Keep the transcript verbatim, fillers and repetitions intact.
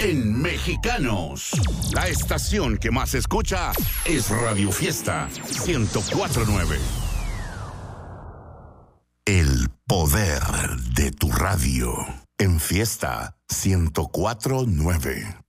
en Mexicanos. La estación que más se escucha es Radio Fiesta ciento cuatro punto nueve. El poder de tu radio en Fiesta ciento cuatro punto nueve.